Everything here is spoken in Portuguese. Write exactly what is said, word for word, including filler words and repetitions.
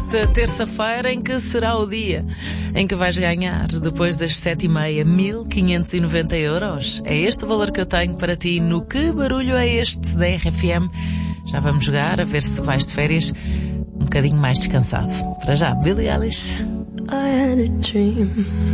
nesta terça-feira, em que será o dia em que vais ganhar, depois das sete e meia, mil quinhentos e noventa euros. É este o valor que eu tenho para ti no Que Barulho É Este da R F M. Já vamos jogar, a ver se vais de férias um bocadinho mais descansado. Para já, Billie Eilish. I had a dream